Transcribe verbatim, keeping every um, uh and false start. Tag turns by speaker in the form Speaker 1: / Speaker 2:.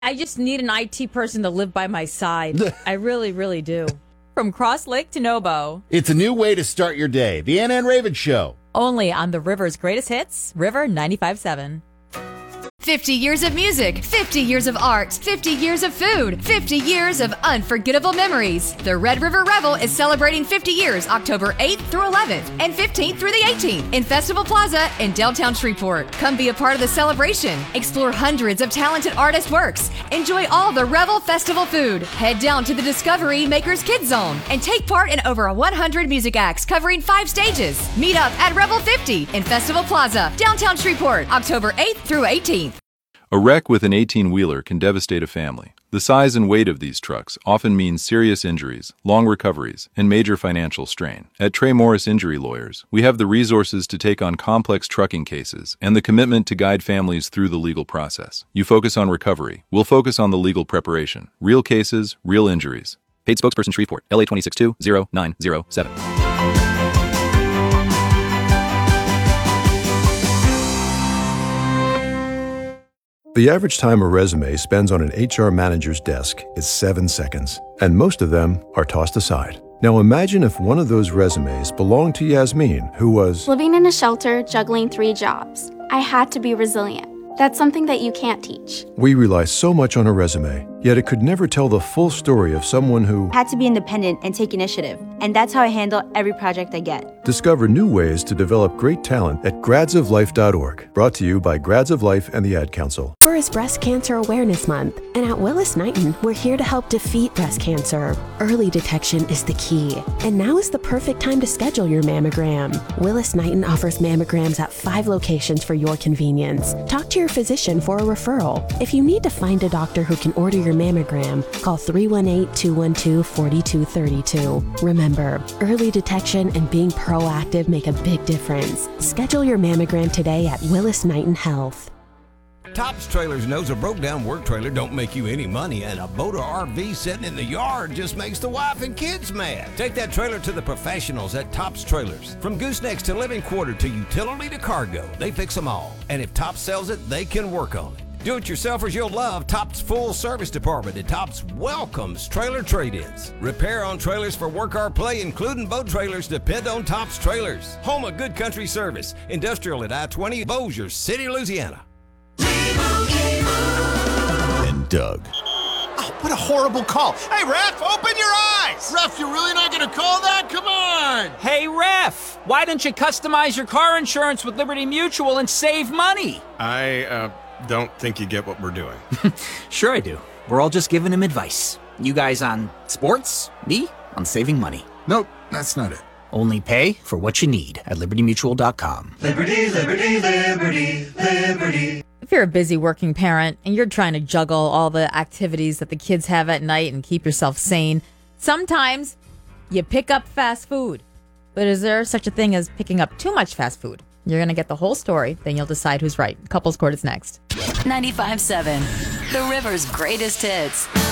Speaker 1: I just need an I T person to live by my side. I really, really do. From Cross Lake to Nobo.
Speaker 2: It's a new way to start your day. The Ann Ann Raven Show.
Speaker 1: Only on the River's greatest hits, River ninety-five point seven.
Speaker 3: fifty years of music, fifty years of art, fifty years of food, fifty years of unforgettable memories. The Red River Revel is celebrating fifty years October eighth through eleventh and fifteenth through the eighteenth in Festival Plaza in downtown Shreveport. Come be a part of the celebration. Explore hundreds of talented artist works. Enjoy all the Revel Festival food. Head down to the Discovery Makers Kids Zone and take part in over one hundred music acts covering five stages. Meet up at Revel fifty in Festival Plaza, downtown Shreveport, October eighth through eighteenth.
Speaker 4: A wreck with an eighteen-wheeler can devastate a family. The size and weight of these trucks often means serious injuries, long recoveries, and major financial strain. At Trey Morris Injury Lawyers, we have the resources to take on complex trucking cases and the commitment to guide families through the legal process. You focus on recovery. We'll focus on the legal preparation. Real cases, real injuries. Paid spokesperson Shreveport, L A twenty-six two zero nine zero seven.
Speaker 5: The average time a resume spends on an H R manager's desk is seven seconds, and most of them are tossed aside. Now imagine if one of those resumes belonged to Yasmin, who was
Speaker 6: living in a shelter, juggling three jobs. I had to be resilient. That's something that you can't teach.
Speaker 5: We rely so much on a resume, yet it could never tell the full story of someone who
Speaker 7: had to be independent and take initiative. And that's how I handle every project I get.
Speaker 5: Discover new ways to develop great talent at grads of life dot org. Brought to you by Grads of Life and the Ad Council.
Speaker 8: October is Breast Cancer Awareness Month, and at Willis-Knighton, we're here to help defeat breast cancer. Early detection is the key, and now is the perfect time to schedule your mammogram. Willis-Knighton offers mammograms at five locations for your convenience. Talk to your physician for a referral. If you need to find a doctor who can order your mammogram, call three one eight, two one two, four two three two. Remember, early detection and being proactive make a big difference. Schedule your mammogram today at Willis-Knighton Health.
Speaker 9: Tops Trailers knows a broke-down work trailer don't make you any money, and a boat or R V sitting in the yard just makes the wife and kids mad. Take that trailer to the professionals at Tops Trailers. From goosenecks to living quarter to utility to cargo, they fix them all. And if Tops sells it, they can work on it. Do-it-yourselfers you'll love Tops Full Service Department at Tops welcomes trailer trade-ins. Repair on trailers for work or play, including boat trailers, depend on Tops Trailers. Home of Good Country Service. Industrial at I twenty, Bossier City, Louisiana.
Speaker 2: And Doug.
Speaker 10: Oh, what a horrible call. Hey, ref, open your eyes.
Speaker 11: Ref, you're really not going to call that? Come on.
Speaker 12: Hey, ref, why don't you customize your car insurance with Liberty Mutual and save money?
Speaker 13: I, uh, don't think you get what we're doing.
Speaker 12: Sure I do. We're all just giving him advice. You guys on sports, me on saving money.
Speaker 11: Nope, that's not it.
Speaker 12: Only pay for what you need at liberty mutual dot com.
Speaker 14: Liberty, liberty, liberty, liberty.
Speaker 1: If you're a busy working parent and you're trying to juggle all the activities that the kids have at night and keep yourself sane, sometimes you pick up fast food. But is there such a thing as picking up too much fast food? You're going to get the whole story, then you'll decide who's right. Couples Court is next.
Speaker 3: ninety-five point seven, The River's greatest hits.